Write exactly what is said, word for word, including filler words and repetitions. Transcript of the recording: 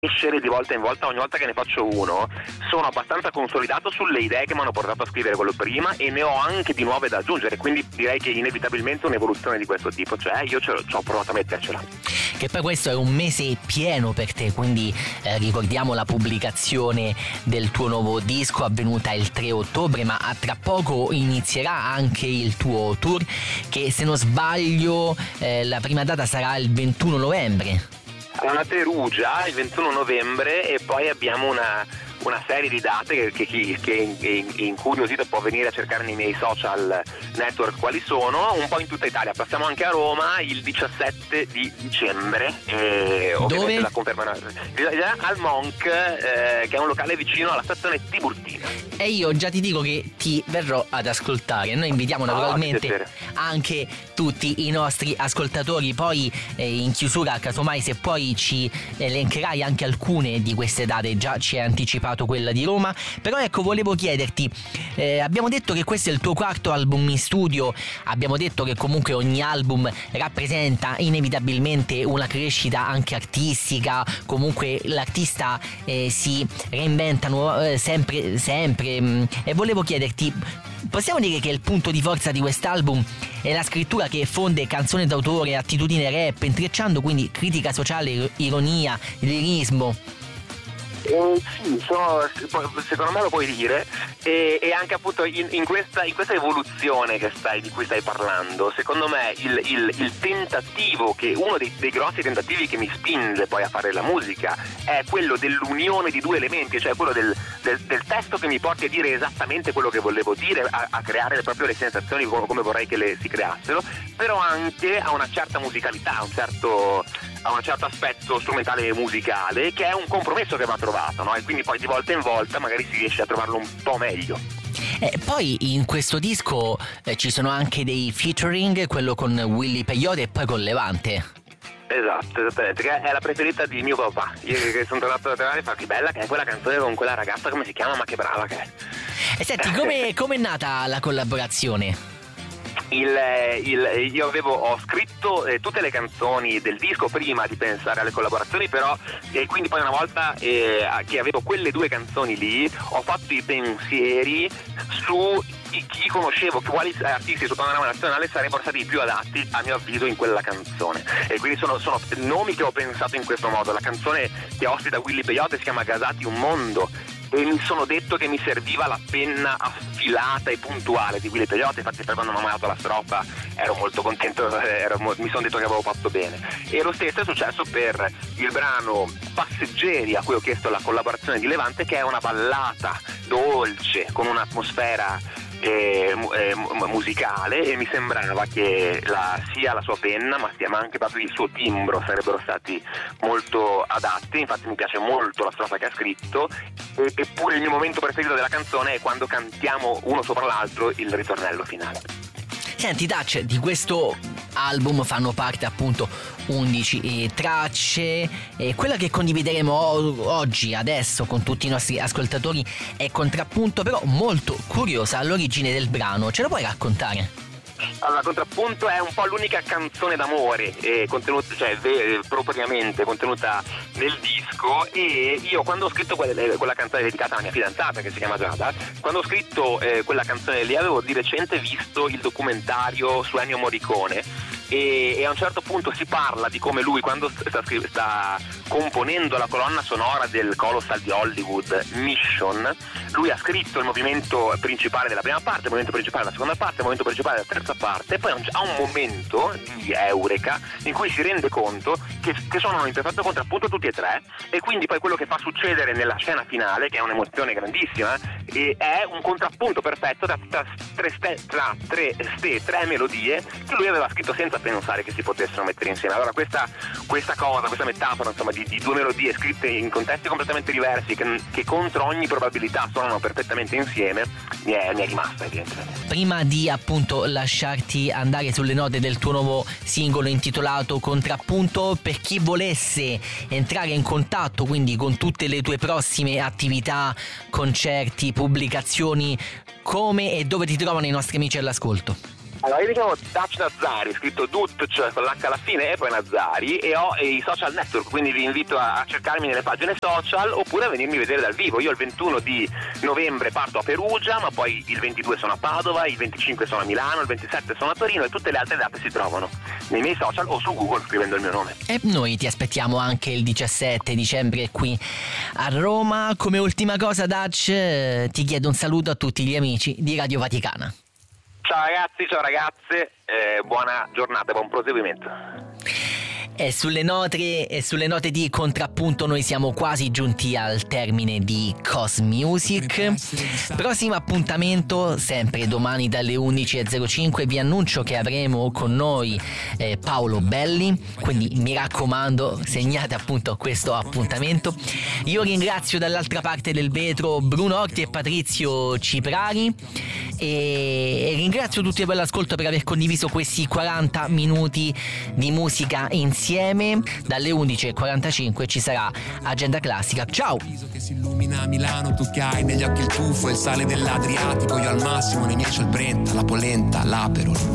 crescere di volta in volta, ogni volta che ne faccio uno sono abbastanza consolidato sulle idee che mi hanno portato a scrivere quello prima e ne ho anche di nuove da aggiungere, quindi direi che inevitabilmente un'evoluzione di questo tipo c'è, io ci ho provato a mettercela. Che poi questo è un mese pieno per te, quindi eh, ricordiamo la pubblicazione del tuo nuovo disco avvenuta il tre ottobre, ma tra poco inizierà anche il tuo tour che, se non sbaglio, eh, la prima data sarà il ventuno novembre. A Perugia il ventuno novembre e poi abbiamo una, una serie di date che chi che, che è incuriosito può venire a cercare nei miei social network quali sono, un po' in tutta Italia. Passiamo anche a Roma il diciassette di dicembre e dove? La confermano al Monk, eh, che è un locale vicino alla stazione Tiburtina. E io già ti dico che ti verrò ad ascoltare. Noi invitiamo naturalmente oh, anche tutti i nostri ascoltatori. Poi eh, in chiusura, casomai, se poi ci elencherai anche alcune di queste date, già ci hai anticipato quella di Roma. Però ecco, volevo chiederti, eh, abbiamo detto che questo è il tuo quarto album in studio, abbiamo detto che comunque ogni album rappresenta inevitabilmente una crescita anche artistica, comunque l'artista eh, si reinventa nu- eh, sempre sempre mh, e volevo chiederti, possiamo dire che il punto di forza di quest'album è la scrittura che fonde canzone d'autore, attitudine rap, intrecciando quindi critica sociale, ironia, lirismo? Eh, sì, sono, secondo me lo puoi dire, e, e anche appunto in, in, questa, in questa evoluzione che stai, di cui stai parlando, secondo me il, il, il tentativo, che uno dei, dei grossi tentativi che mi spinge poi a fare la musica è quello dell'unione di due elementi, cioè quello del, del, del testo che mi porti a dire esattamente quello che volevo dire, a, a creare proprio le sensazioni come, come vorrei che le si creassero, però anche a una certa musicalità, a un certo, a un certo aspetto strumentale e musicale, che è un compromesso che va trovato, no? E quindi poi di volta in volta magari si riesce a trovarlo un po' meglio. Eh, poi in questo disco eh, ci sono anche dei featuring, quello con Willy Peyote e poi con Levante. Esatto, esattamente, che è la preferita di mio papà. Io che sono tornato da trovare e fa: che bella che è quella canzone con quella ragazza, come si chiama, ma che brava che è. E senti, come è nata la collaborazione? Il, il, io avevo ho scritto eh, tutte le canzoni del disco prima di pensare alle collaborazioni, però e quindi poi una volta eh, che avevo quelle due canzoni lì ho fatto i pensieri su chi conoscevo, quali artisti sul panorama nazionale sarebbero stati più adatti a mio avviso in quella canzone, e quindi sono, sono nomi che ho pensato in questo modo. La canzone che ospita Willy Peyote si chiama Gasati un mondo e mi sono detto che mi serviva la penna affilata e puntuale di Willy Peyote, infatti per quando mi ho mandato la strofa ero molto contento, ero, mi sono detto che avevo fatto bene. E lo stesso è successo per il brano Passeggeri, a cui ho chiesto la collaborazione di Levante, che è una ballata dolce con un'atmosfera Eh, eh, musicale, e mi sembrava che la, sia la sua penna ma, sia, ma anche proprio il suo timbro sarebbero stati molto adatti. Infatti mi piace molto la strofa che ha scritto, e, eppure il mio momento preferito della canzone è quando cantiamo uno sopra l'altro il ritornello finale. Senti Touch, di questo album fanno parte appunto undici eh, tracce, e quella che condivideremo o- oggi, adesso, con tutti i nostri ascoltatori è Contrappunto, però molto curiosa all'origine del brano, ce lo puoi raccontare? Allora, Contrappunto è un po' l'unica canzone d'amore eh, contenuta, cioè eh, propriamente contenuta nel disco, e io quando ho scritto quella, quella canzone dedicata alla mia fidanzata, che si chiama Giada, quando ho scritto eh, quella canzone lì avevo di recente visto il documentario su Ennio Morricone, e, e a un certo punto si parla di come lui, quando sta, sta componendo la colonna sonora del Colossal di Hollywood, Mission, lui ha scritto il movimento principale della prima parte, il movimento principale della seconda parte, il movimento principale della terza parte, e poi ha un momento di eureka in cui si rende conto che, che sono in perfetto contrappunto tutti e tre, e quindi poi quello che fa succedere nella scena finale, che è un'emozione grandissima, e è un contrappunto perfetto tra, tra, tre, tra tre, ste, tre melodie che lui aveva scritto senza pensare che si potessero mettere insieme. Allora questa, questa cosa, questa metafora insomma di, di due melodie scritte in contesti completamente diversi, che, che contro ogni probabilità suonano perfettamente insieme, mi è, mi è rimasta evidentemente. Prima di appunto lasciarti andare sulle note del tuo nuovo singolo intitolato Contrappunto, per chi volesse entrare in contatto quindi con tutte le tue prossime attività, concerti, pubblicazioni, come e dove ti trovano i nostri amici all'ascolto? Allora, io mi chiamo Dutch Nazzari, scritto Dut, cioè con l'H alla fine e poi Nazzari, e ho i social network, quindi vi invito a cercarmi nelle pagine social oppure a venirmi a vedere dal vivo. Io il ventuno di novembre parto a Perugia, ma poi il ventidue sono a Padova, il venticinque sono a Milano, il ventisette sono a Torino, e tutte le altre date si trovano nei miei social o su Google scrivendo il mio nome. E noi ti aspettiamo anche il diciassette dicembre qui a Roma. Come ultima cosa, Dutch, ti chiedo un saluto a tutti gli amici di Radio Vaticana. Ciao ragazzi, ciao ragazze, eh, buona giornata, buon proseguimento. E sulle note, e sulle note di contrappunto noi siamo quasi giunti al termine di Cos Music. Prossimo appuntamento sempre domani dalle undici e zero cinque. Vi annuncio che avremo con noi eh, Paolo Belli, quindi mi raccomando segnate appunto questo appuntamento. Io ringrazio dall'altra parte del vetro Bruno Orti e Patrizio Ciprari e, e ringrazio tutti per l'ascolto, per aver condiviso questi quaranta minuti di musica insieme. Dalle undici e quarantacinque ci sarà Agenda Classica. Ciao! Che si illumina a Milano, tu che hai negli occhi il tuffo e il sale dell'Adriatico, io al massimo nei miei c'ho il Brenta, la polenta, l'Aperol.